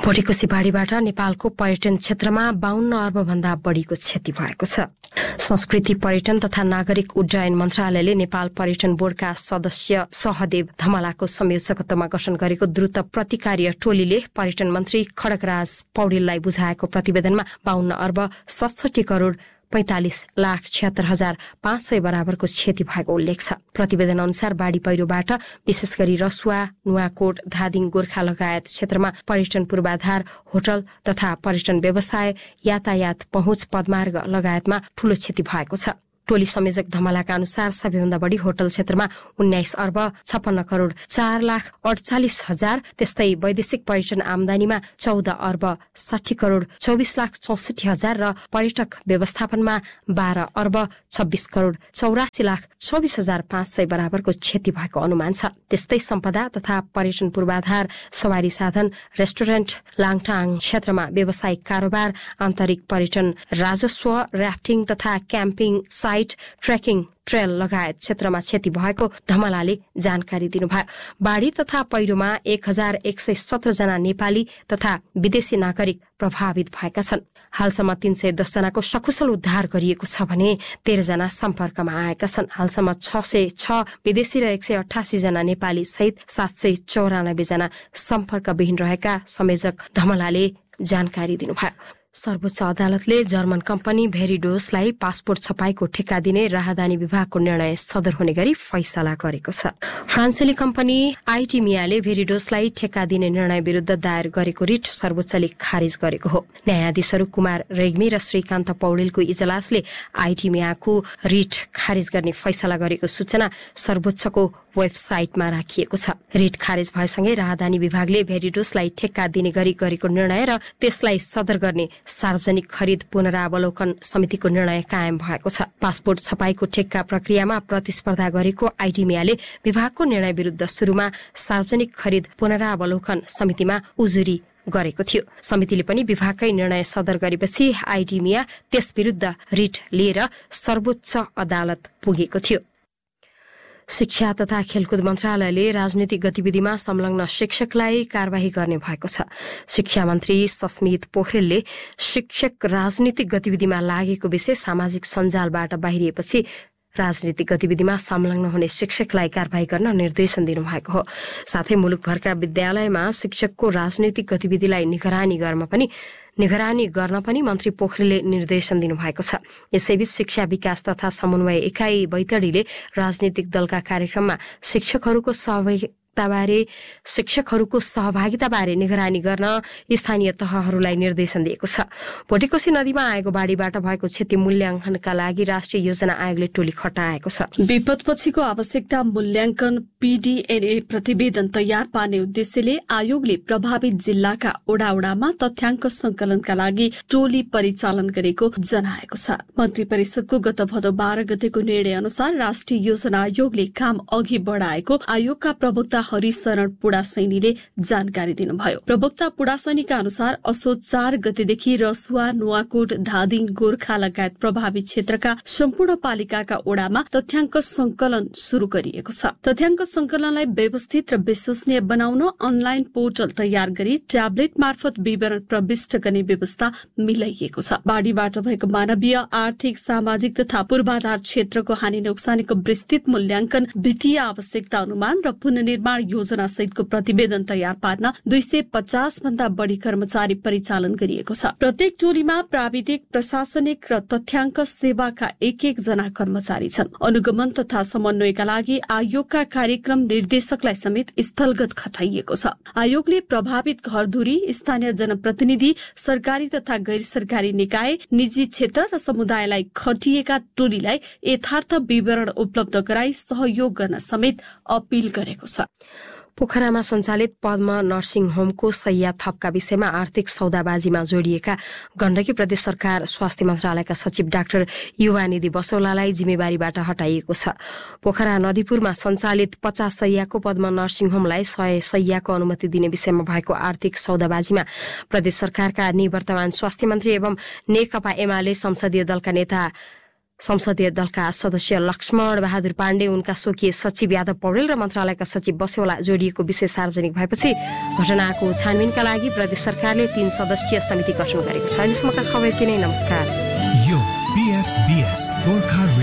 भोटेकोशी बाढीबाट नेपालको पर्यटन क्षेत्रमा 52 अर्ब भन्दा बढीको क्षति भएको छ। संस्कृति पर्यटन तथा नागरिक उड्डयन मन्त्रालयले नेपाल पर्यटन बोर्डका सदस्य सहदेव धमलाको संयोजकत्वमा गठन गरेको द्रुत प्रतिकार्य टोलीले पर्यटन मन्त्री खड्गराज पौडेललाई बुझाएको प्रतिवेदनमा 52 अर्ब 67 करोड 45,76,500 बराबरको क्षति भएको उल्लेख छ। प्रतिवेदन अनुसार बाढी पहिरोबाट विशेष गरी रसुवा, नुवाकोट, धादिङ, गोर्खा लगायत क्षेत्रमा पर्यटन पूर्वाधार, होटल तथा पर्यटन व्यवसाय, यातायात पहुँच, पदमार्ग लगायतमा ठूलो क्षति भएको छ। टोली संयोजक धमलाका अनुसार सबैभन्दा बढी होटल क्षेत्रमा 19 अर्ब 56 करोड 4,48,000, त्यस्तै वैदेशिक पर्यटन आमदानीमा 14 अर्ब 60 करोड 24,64,000 र पर्यटक व्यवस्थापनमा 12 अर्ब 26 करोड 84,24,500 बराबरको क्षति भएको अनुमान छ। त्यस्तै सम्पदा तथा पर्यटन पूर्वाधार, सवारी साधन, रेस्टुरेन्ट, लाङटाङ क्षेत्रमा व्यावसायिक कारोबार, आन्तरिक पर्यटन, राजस्व, राफ्टिङ तथा क्याम्पिङ ट्रेकिङ ट्रेल लगायत क्षेत्रमा क्षति भएको धमलाले जानकारी दिनुभयो। बाढी तथा पहिरोमा 1,117 जना नेपाली तथा विदेशी नागरिक प्रभावित भएका छन्। हालसम्म 310 जनाको सकुशल उद्धार गरिएको छ भने 13 जना सम्पर्कमा आएका छन्। हालसम्म 606 विदेशी र 188 जना नेपाली सहित 794 जना सम्पर्कविहीन रहेका संयोजक धमलाले जानकारी दिनुभयो। सर्वोच्च अदालतले जर्मन कम्पनी भेरिडोसलाई पासपोर्ट छपाईको ठेक्का दिने राहदानी विभागको निर्णय सदर हुने गरी फैसला गरेको छ। फ्रान्सेली कम्पनी आइटिमियाले भेरिडोसलाई ठेक्का दिने निर्णय विरुद्ध दायर गरेको रिट सर्वोच्चले खारिज गरेको हो। न्यायाधीशहरू कुमार रेग्मी र श्रीकान्त पौडेलको इजलासले आइटिमियाको रिट खारिज गर्ने फैसला गरेको सूचना सर्वोच्चको वेबसाइटमा राखिएको छ। रिट खारिज भएसँगै राहदानी विभागले भेरिडोसलाई ठेक्का दिने गरी गरेको निर्णय र त्यसलाई सदर गर्ने सार्वजनिक खरिद पुनरावलोकन समितिको निर्णय कायम भएको छ। पासपोर्ट छपाईको ठेक्का प्रक्रियामा प्रतिस्पर्धा गरेको आइटिमियाले विभागको निर्णय विरुद्ध सुरुमा सार्वजनिक खरिद पुनरावलोकन समितिमा उजुरी गरेको थियो। समितिले पनि विभागकै निर्णय सदर गरेपछि आइटिमिया त्यस विरुद्ध रिट लिएर सर्वोच्च अदालत पुगेको थियो। शिक्षा तथा खेलकुद मन्त्रालयले राजनीतिक गतिविधिमा संलग्न शिक्षकलाई कार्यवाही गर्ने भएको छ। शिक्षा मन्त्री सस्मित पोखरेलले शिक्षक राजनीतिक गतिविधिमा लागेको विषय सामाजिक सञ्जालबाट बाहिरिएपछि राजनीतिक गतिविधिमा संलग्न हुने शिक्षकलाई कार्यवाही गर्न निर्देशन दिनुभएको हो। साथै मुलुकभरका विद्यालयमा शिक्षकको राजनीतिक गतिविधिलाई निगरानी गर्न पनि मन्त्री पोखरेलले निर्देशन दिनुभएको छ। यसैबीच शिक्षा विकास तथा समन्वय इकाइ बैतडीले राजनीतिक दलका कार्यक्रममा शिक्षकहरूको सहभागिताबारे निगरानी गर्न स्थानीय तहहरूलाई निर्देशन दिएको छ। भोटेकोशी नदीमा आएको बाढीबाट भएको क्षति मूल्याङ्कनका लागि राष्ट्रिय योजना आयोगले टोली खटाएको छ। विपदपछिको आवश्यकता मूल्याङ्कन PDNA प्रतिवेदन तयार पार्ने उद्देश्यले आयोगले प्रभावित जिल्लाका ओडामा तथ्याङ्क संकलनका लागि टोली परिचालन गरेको जनाएको छ। मन्त्री परिषदको गत भदौ 12 गतेको निर्णय अनुसार राष्ट्रिय योजना आयोगले काम अघि बढाएको आयोगका प्रवक्ता हरिशरण पुडासैनीले जानकारी दिनुभयो। प्रवक्ता पुडासैनीका अनुसार असोज 4 गतेदेखि रसुवा, नुवाकोट, धादिङ, गोर्खा लगायत प्रभावित क्षेत्रका सम्पूर्ण पालिकाका ओडामा तथ्याङ्क संकलन शुरू गरिएको छ। तथ्याङ्क संकलनलाई व्यवस्थित र विश्वसनीय बनाउन अनलाइन पोर्टल तयार गरी ट्याब्लेट मार्फत विवरण प्रविष्ट गर्ने व्यवस्था मिलाइएको छ। बाढीबाट भएको मानवीय, आर्थिक, सामाजिक तथा पूर्वाधार क्षेत्रको हानि नोक्सानीको विस्तृत मूल्याङ्कन, वित्तीय आवश्यकता अनुमान र पुनर्निर्माण योजना सहितको प्रतिवेदन तयार पार्न 250 भन्दा बढी कर्मचारी परिचालन गरिएको छ। प्रत्येक टोलीमा प्राविधिक, प्रशासनिक र तथ्याङ्क सेवाका 1-1 जना कर्मचारी छन्। अनुगमन तथा समन्वयका लागि आयोगका कार्यक्रम निर्देशकलाई समेत स्थलगत खटाइएको छ। आयोगले प्रभावित घरधुरी, स्थानीय जनप्रतिनिधि, सरकारी तथा गैर सरकारी निकाय, निजी क्षेत्र र समुदायलाई खटिएका टोलीलाई यथार्थ विवरण उपलब्ध गराई सहयोग गर्न समेत अपील गरेको छ। पोखरामा सञ्चालित पद्म नर्सिङ होमको सय्या थपका विषयमा आर्थिक सौदाबाजीमा जोडिएका गण्डकी प्रदेश सरकार स्वास्थ्य मन्त्रालयका सचिव डाक्टर युवानिधि बसौलालाई जिम्मेवारीबाट हटाइएको छ। पोखरा नदीपुरमा सञ्चालित 50 सय्याको पद्म नर्सिङ होमलाई 100 सय्याको अनुमति दिने विषयमा भएको आर्थिक सौदाबाजीमा प्रदेश सरकारका निवर्तमान स्वास्थ्य मन्त्री एवं नेकपा एमाले संसदीय दलका नेता संसदीय दलका सदस्य लक्ष्मण बहादुर पाण्डे, उनका स्वकीय सचिव यादव पौडेल र मन्त्रालयका सचिव बस्यौला जोडिएको विषय सार्वजनिक भएपछि घटनाको छानबिनका लागि प्रदेश सरकारले 3 सदस्यीय समिति गठन गरेको छ। अहिलेसम्मका खबर यति नै। नमस्कार। यो PFBS गोर्खा